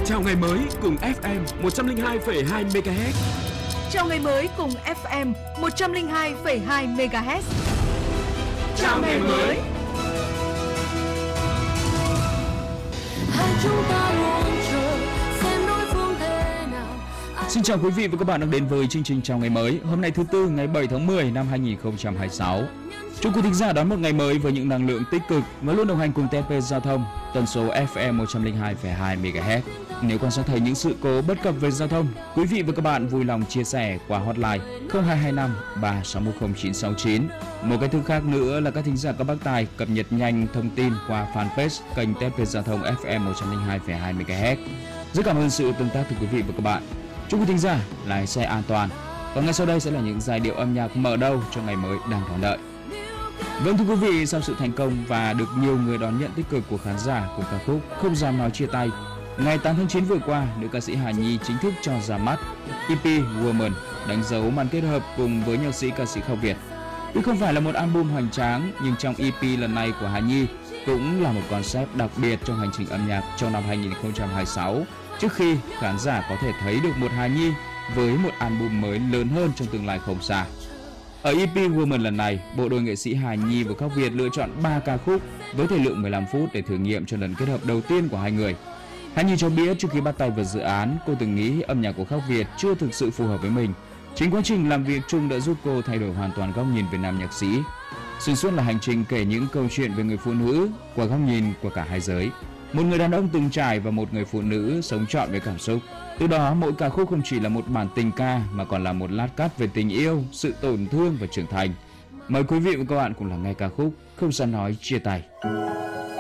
Chào ngày mới cùng FM 102,2 MHz. Chào ngày mới cùng FM 102,2 MHz. Chào ngày mới. Xin chào quý vị và các bạn đang đến với chương trình Chào ngày mới. Hôm nay thứ Tư ngày 7 tháng 10 năm 2026. Chúc quý thính giả đón một ngày mới với những năng lượng tích cực và luôn đồng hành cùng TP Giao thông, tần số FM 102,2 MHz. Nếu quan sát thấy những sự cố bất cập về giao thông, quý vị và các bạn vui lòng chia sẻ qua hotline 0225 3610 969. Một cái thứ khác nữa là các thính giả các bác tài cập nhật nhanh thông tin qua fanpage kênh TP Giao thông FM 102,2 MHz. Rất cảm ơn sự tương tác từ quý vị và các bạn. Chúc quý thính giả lái xe an toàn. Còn ngay sau đây sẽ là những giai điệu âm nhạc mở đầu cho ngày mới đang đón đợi. Vâng thưa quý vị, sau sự thành công và được nhiều người đón nhận tích cực của khán giả của ca khúc Không Dám Nói Chia Tay, ngày 8 tháng 9 vừa qua, nữ ca sĩ Hà Nhi chính thức cho ra mắt EP Woman, đánh dấu màn kết hợp cùng với nhạc sĩ ca sĩ Khắc Việt. Tuy không phải là một album hoành tráng, nhưng trong EP lần này của Hà Nhi cũng là một concept đặc biệt trong hành trình âm nhạc trong năm 2026, trước khi khán giả có thể thấy được một Hà Nhi với một album mới lớn hơn trong tương lai không xa. Ở EP Woman lần này, bộ đôi nghệ sĩ Hà Nhi và Khắc Việt lựa chọn 3 ca khúc với thời lượng 15 phút để thử nghiệm cho lần kết hợp đầu tiên của hai người. Hà Nhi cho biết trước khi bắt tay vào dự án, cô từng nghĩ âm nhạc của Khắc Việt chưa thực sự phù hợp với mình. Chính quá trình làm việc chung đã giúp cô thay đổi hoàn toàn góc nhìn về nam nhạc sĩ. Xuyên suốt là hành trình kể những câu chuyện về người phụ nữ qua góc nhìn của cả hai giới. Một người đàn ông từng trải và một người phụ nữ sống trọn với cảm xúc. Từ đó mỗi ca khúc không chỉ là một bản tình ca mà còn là một lát cắt về tình yêu, sự tổn thương và trưởng thành. Mời quý vị và các bạn cùng lắng nghe ca khúc Không Dám Nói Chia Tay.